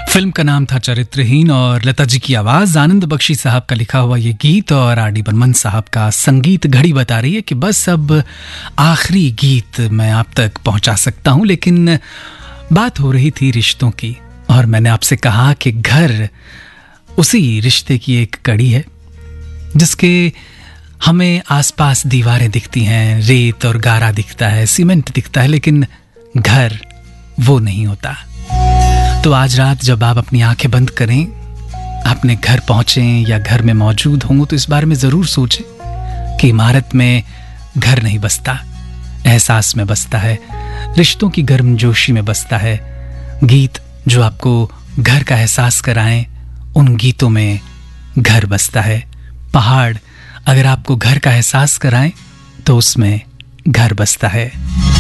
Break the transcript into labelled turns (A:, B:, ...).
A: Film का नाम था चरित्रहीन और लता जी की आवाज, आनंद बख्शी साहब का लिखा हुआ ये गीत और आर डी बर्मन साहब का संगीत। घड़ी बता रही है कि बस अब आखिरी गीत मैं आप तक पहुंचा सकता हूं, लेकिन बात हो रही थी रिश्तों की और मैंने आपसे कहा कि घर उसी रिश्ते की एक कड़ी है जिसके हमें आसपास दीवारें दिखती हैं, रेत और गारा दिखता है, सीमेंट दिखता है, लेकिन घर वो नहीं होता। तो आज रात जब आप अपनी आंखें बंद करें, अपने घर पहुंचें या घर में मौजूद हों, तो इस बारे में जरूर सोचें कि इमारत में घर नहीं बसता, एहसास में बसता है, रिश्तों की गर्मजोशी में बसता है। गीत जो आपको घर का एहसास कराएं, उन गीतों में घर बसता है। पहाड़ अगर आपको घर का एहसास कराएं तो उसमें घर बसता है।